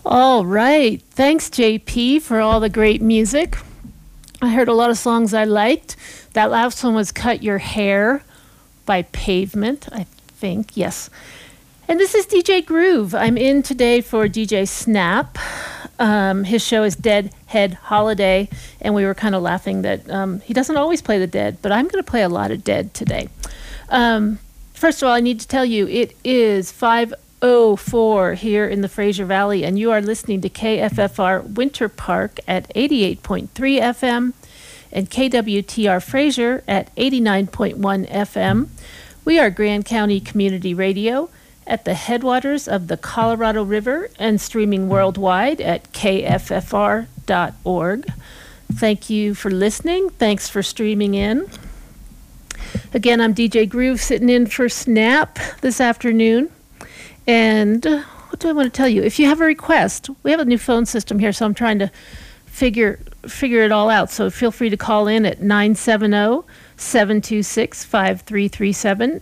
All right. Thanks, JP, for all the great music. I heard a lot of songs I liked. That last one was Cut Your Hair by Pavement, I think. Yes. And this is DJ Groove. I'm in today for DJ Snap. His show is Deadhead Holiday, and we were kind of laughing that he doesn't always play the Dead, but I'm going to play a lot of Dead today. First of all, I need to tell you, it is 5:04 here in the Fraser Valley, and you are listening to KFFR Winter Park at 88.3 FM and KWTR Fraser at 89.1 FM. We are Grand County Community Radio at the headwaters of the Colorado River and streaming worldwide at kffr.org. Thank you for listening. Thanks for streaming in. Again, I'm DJ Groove sitting in for Snap this afternoon. And what do I want to tell you? If you have a request, we have a new phone system here, so I'm trying to figure it all out. So feel free to call in at 970-726-5337,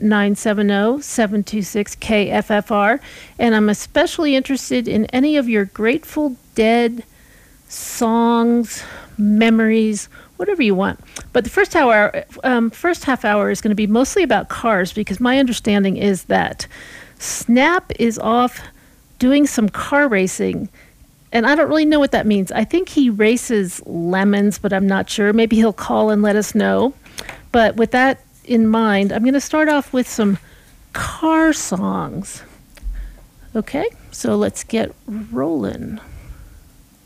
970-726-KFFR. And I'm especially interested in any of your Grateful Dead songs, memories, whatever you want. But the first half hour is going to be mostly about cars, because my understanding is that Snap is off doing some car racing, and I don't really know what that means. I think he races lemons, but I'm not sure. Maybe he'll call and let us know. But with that in mind, I'm going to start off with some car songs. Okay, so let's get rolling.